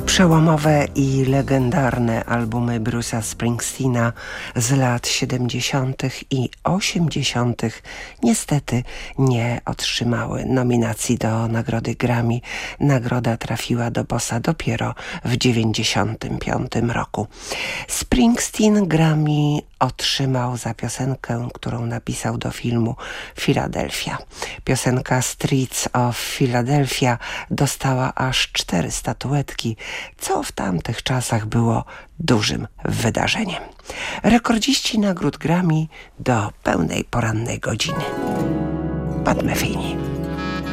Przełomowe i legendarne albumy Bruce'a Springsteena z lat 70. i 80. niestety nie otrzymały nominacji do nagrody Grammy. Nagroda trafiła do Bossa dopiero w 95 roku. Springsteen Grammy otrzymał za piosenkę, którą napisał do filmu Philadelphia. Piosenka Streets of Philadelphia dostała aż 4 statuetki, co w tamtych czasach było dużym wydarzeniem. Rekordziści nagród Grammy do pełnej porannej godziny. Pat Metheny.